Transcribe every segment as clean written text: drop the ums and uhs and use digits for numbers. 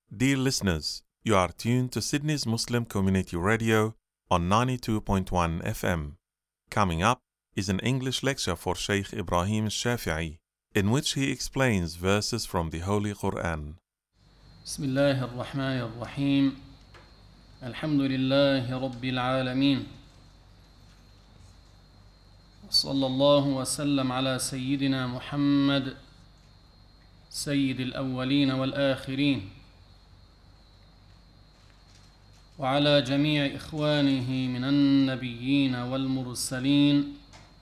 Dear listeners, you are tuned to Sydney's Muslim Community Radio on 92.1 FM. Coming up is an English lecture for Sheikh Ibrahim Shafi'i, in which he explains verses from the Holy Quran. Bismillah ar-Rahman ar-Rahim. Alhamdulillahi Rabbil Alameen. Sallallahu wa sallam ala Sayyidina Muhammad, Sayyid al-Awwaleen wal-Akhirin. وعلى جميع إخوانه من النبيين والمرسلين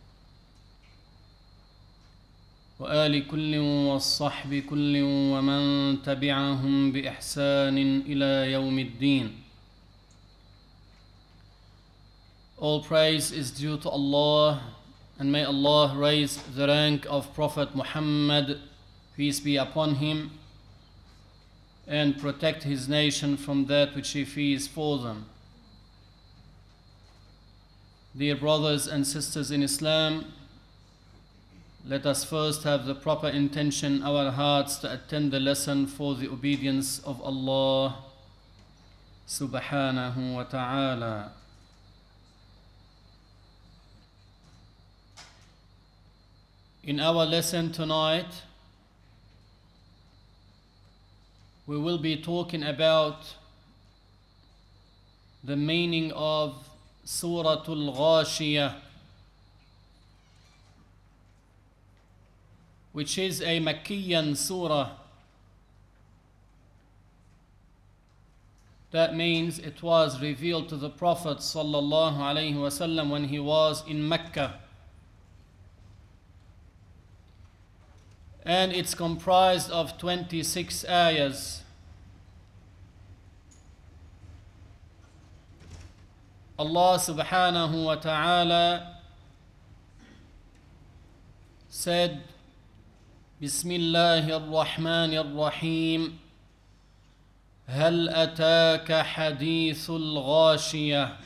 وآل كل والصحب كل ومن تبعهم بإحسان إلى يوم الدين. All praise is due to Allah, and may Allah raise the rank of Prophet Muhammad, peace be upon him, and protect his nation from that which he fears for them. Dear brothers and sisters in Islam, let us first have the proper intention in our hearts to attend the lesson for the obedience of Allah subhanahu wa ta'ala. In our lesson tonight, we will be talking about the meaning of Suratul Ghashiyah, which is a Makkiyan surah. That means it was revealed to the Prophet sallallahu alaihi wasallam when he was in Mecca. And it's comprised of 26 ayahs. Allah subhanahu wa ta'ala said, Bismillahir Rahmanir Rahim, Hal ataka hadithul ghashiyah.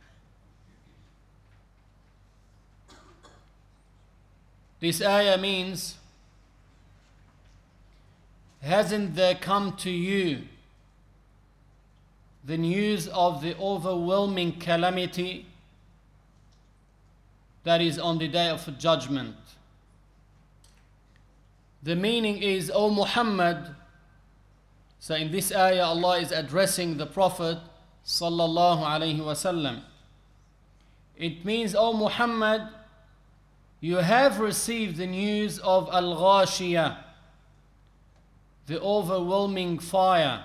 This ayah means, hasn't there come to you the news of the overwhelming calamity that is on the day of judgment? The meaning is, O Muhammad, so in this ayah Allah is addressing the Prophet sallallahu alaihi wasallam. It means, O Muhammad, you have received the news of Al-Ghashiyah, the overwhelming fire.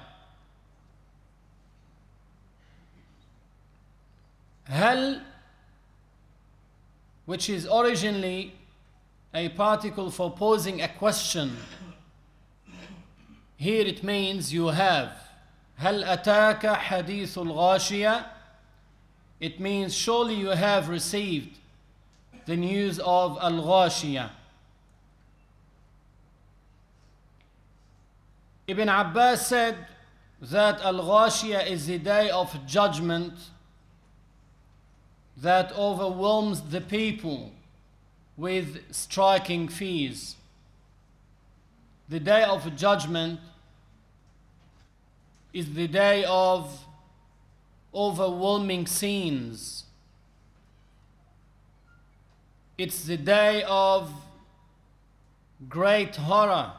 Hal, which is originally a particle for posing a question, here it means you have. Hal ataka hadithul ghashiyah. It means surely you have received the news of Al-Ghashiyah. Ibn Abbas said that Al-Ghashiyah is the day of judgment that overwhelms the people with striking fears. The day of judgment is the day of overwhelming scenes. It's the day of great horror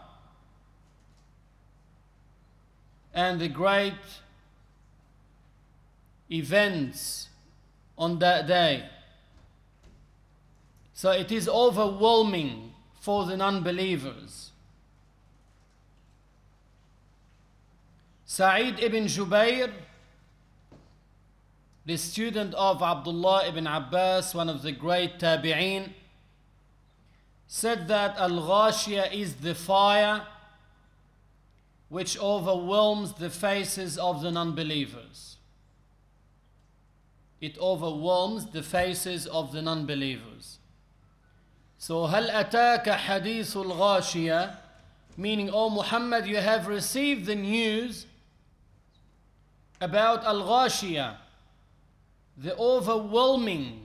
and the great events on that day. So it is overwhelming for the non-believers. Sa'id ibn Jubair, the student of Abdullah ibn Abbas, one of the great tabi'een, said that Al-Ghashiyah is the fire which overwhelms the faces of the non-believers. It overwhelms the faces of the non-believers. So, هل أتاك حديث الغاشية, meaning, O Muhammad, you have received the news about Al-Ghashiyah, the overwhelming